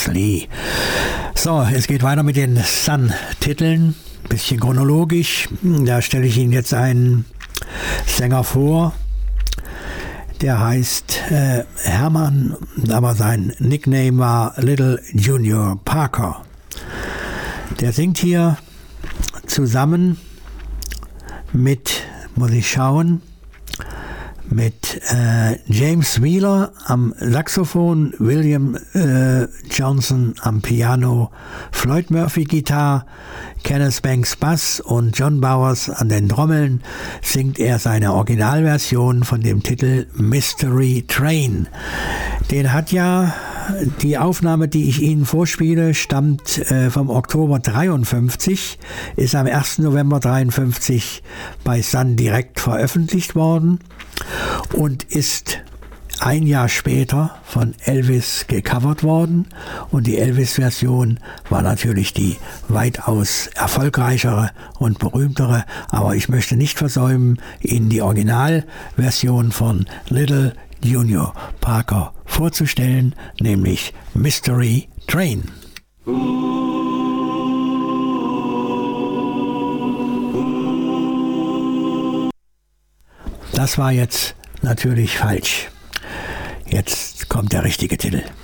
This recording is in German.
James Lee. So, es geht weiter mit den Sun-Titeln, bisschen chronologisch. Da stelle ich Ihnen jetzt einen Sänger vor, der heißt Hermann, aber sein Nickname war Little Junior Parker. Der singt hier zusammen mit, muss ich schauen, mit James Wheeler am Saxophon, William Johnson am Piano, Floyd Murphy Gitarre, Kenneth Banks Bass und John Bowers an den Trommeln singt er seine Originalversion von dem Titel Mystery Train. Den hat ja die Aufnahme, die ich Ihnen vorspiele, stammt vom Oktober 53, ist am 1. November 53 bei Sun direkt veröffentlicht worden und ist ein Jahr später von Elvis gecovert worden. Und die Elvis-Version war natürlich die weitaus erfolgreichere und berühmtere. Aber ich möchte nicht versäumen, Ihnen die Originalversion von Little Junior Parker vorzustellen, nämlich Mystery Train. Das war jetzt natürlich falsch. Jetzt kommt der richtige Titel.